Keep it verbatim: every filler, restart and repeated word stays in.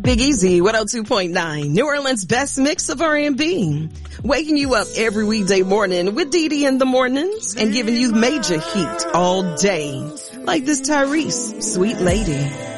Big Easy, one oh two point nine, New Orleans' best mix of R and B. Waking you up every weekday morning with Dee Dee in the mornings and giving you major heat all day. Like this Tyrese, Sweet Lady.